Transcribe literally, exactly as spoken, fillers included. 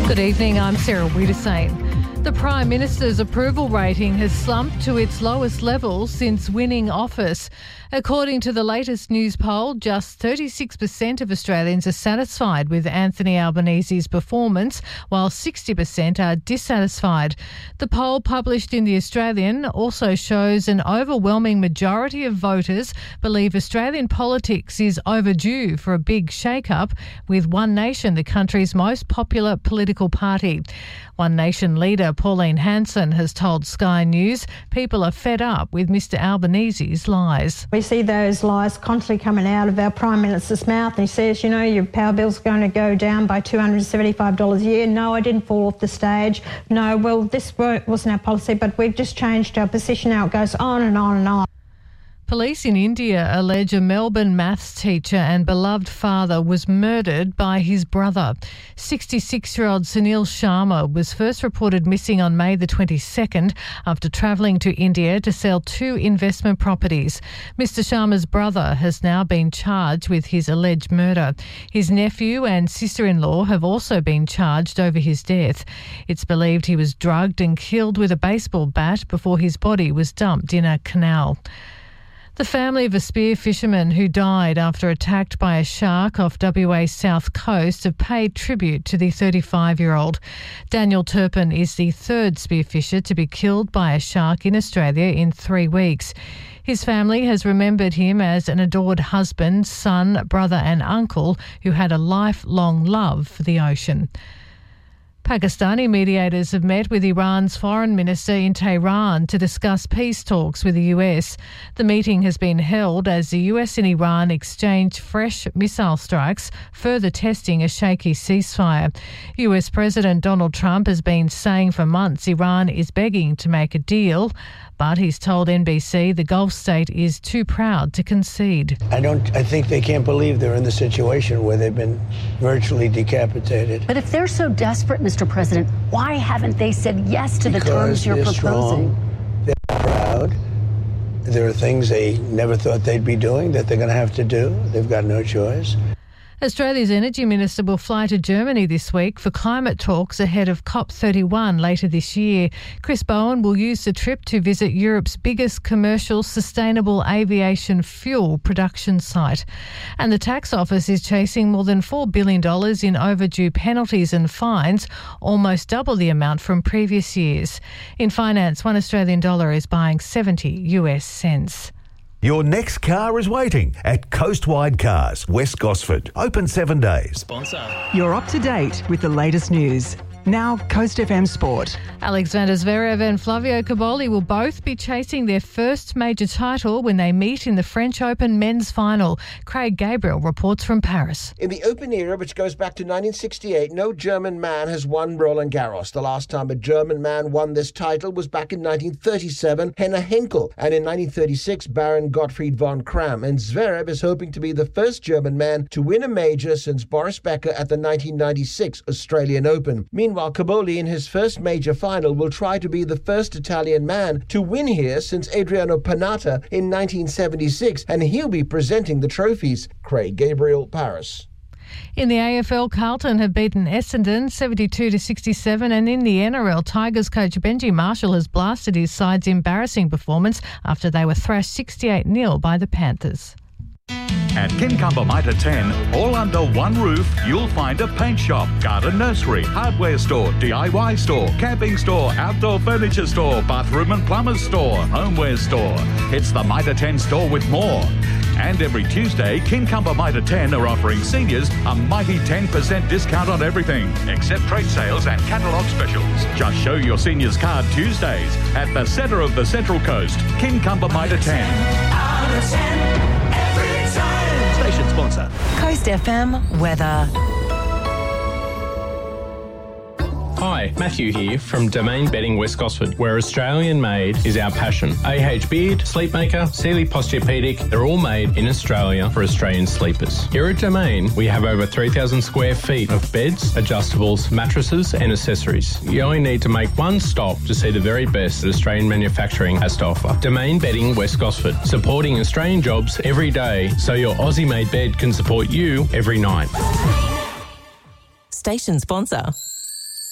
Good evening, I'm Sarah Wiedersane. The Prime Minister's approval rating has slumped to its lowest level since winning office. According to the latest news poll, just thirty-six percent of Australians are satisfied with Anthony Albanese's performance, while sixty percent are dissatisfied. The poll published in The Australian also shows an overwhelming majority of voters believe Australian politics is overdue for a big shake-up, with One Nation the country's most popular political party. One Nation leader Pauline Hanson has told Sky News people are fed up with Mr Albanese's lies. We see those lies constantly coming out of our Prime Minister's mouth. He says, you know, your power bill's going to go down by two hundred seventy-five dollars a year. No, I didn't fall off the stage. No, well, this wasn't our policy, but we've just changed our position. Now it goes on and on and on. Police in India allege a Melbourne maths teacher and beloved father was murdered by his brother. sixty-six-year-old Sunil Sharma was first reported missing on May the twenty-second after travelling to India to sell two investment properties. Mister Sharma's brother has now been charged with his alleged murder. His nephew and sister-in-law have also been charged over his death. It's believed he was drugged and killed with a baseball bat before his body was dumped in a canal. The family of a spear fisherman who died after attacked by a shark off W A's south coast have paid tribute to the thirty-five-year-old. Daniel Turpin is the third spearfisher to be killed by a shark in Australia in three weeks. His family has remembered him as an adored husband, son, brother and uncle who had a lifelong love for the ocean. Pakistani mediators have met with Iran's foreign minister in Tehran to discuss peace talks with the U S. The meeting has been held as the U S and Iran exchange fresh missile strikes, further testing a shaky ceasefire. U S President Donald Trump has been saying for months Iran is begging to make a deal, but he's told N B C the Gulf state is too proud to concede. I don't. I think they can't believe they're in the situation where they've been virtually decapitated. But if they're so desperate, Mister President, why haven't they said yes to because the terms you're they're proposing? Strong, they're proud. There are things they never thought they'd be doing that they're going to have to do. They've got no choice. Australia's Energy Minister will fly to Germany this week for climate talks ahead of COP thirty-one later this year. Chris Bowen will use the trip to visit Europe's biggest commercial sustainable aviation fuel production site. And the Tax Office is chasing more than four billion dollars in overdue penalties and fines, almost double the amount from previous years. In finance, one Australian dollar is buying seventy U S cents. Your next car is waiting at Coastwide Cars, West Gosford. Open seven days. Sponsor. You're up to date with the latest news. Now, Coast F M Sport. Alexander Zverev and Flavio Cobolli will both be chasing their first major title when they meet in the French Open men's final. Craig Gabriel reports from Paris. In the Open era, which goes back to nineteen sixty-eight, no German man has won Roland Garros. The last time a German man won this title was back in nineteen thirty-seven, Henner Henkel, and in nineteen thirty-six, Baron Gottfried von Kram. And Zverev is hoping to be the first German man to win a major since Boris Becker at the nineteen ninety-six Australian Open. Meanwhile, Meanwhile, Cobolli in his first major final will try to be the first Italian man to win here since Adriano Panatta in nineteen seventy-six, and he'll be presenting the trophies. Craig Gabriel, Paris. In the A F L, Carlton have beaten Essendon seventy-two to sixty-seven, and in the N R L, Tigers coach Benji Marshall has blasted his side's embarrassing performance after they were thrashed sixty-eight nil by the Panthers. At Kincumber Mitre ten, all under one roof, you'll find a paint shop, garden nursery, hardware store, D I Y store, camping store, outdoor furniture store, bathroom and plumber's store, homeware store. It's the Mitre ten store with more. And every Tuesday, Kincumber Mitre ten are offering seniors a mighty ten percent discount on everything, except trade sales and catalogue specials. Just show your seniors card Tuesdays at the centre of the Central Coast, Kincumber Mitre ten. Station sponsor. Coast F M weather. Hi, Matthew here from Domain Bedding West Gosford, where Australian made is our passion. A H Beard, Sleepmaker, Sealy Posturepedic, they're all made in Australia for Australian sleepers. Here at Domain, we have over three thousand square feet of beds, adjustables, mattresses and accessories. You only need to make one stop to see the very best that Australian manufacturing has to offer. Domain Bedding West Gosford, supporting Australian jobs every day so your Aussie-made bed can support you every night. Station sponsor.